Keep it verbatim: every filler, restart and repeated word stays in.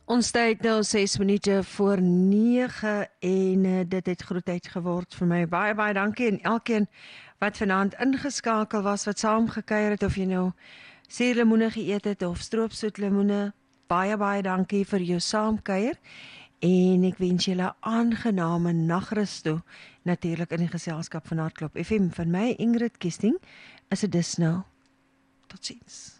Ons tyd nou ses minute voor nege en uh, dit het groot tyd geword vir my. Baie baie dankie en elkeen wat vanaand ingeskakel was, wat saam gekuier het, of jy nou suurlemoene geëet het of stroopsoetlemoene. Baie baie dankie vir jou saamkuier en ek wens julle 'n aangename nagrus toe, natuurlik in die geselskap van Hartklop F M. Van my Ingrid Kiesting is dit dus nou. Totsiens.